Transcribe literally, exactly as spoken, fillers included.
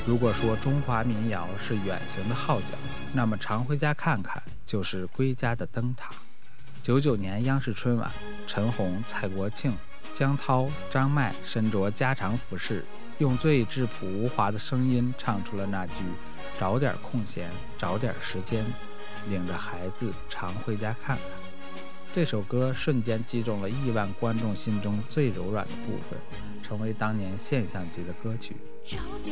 如果说中华民谣是远行的号角，那么常回家看看就是归家的灯塔。九九年央视春晚，陈红、蔡国庆、江涛、张麦身着家常服饰，用最质朴无华的声音唱出了那句找点空闲，找点时间，领着孩子常回家看看。这首歌瞬间击中了亿万观众心中最柔软的部分，成为当年现象级的歌曲。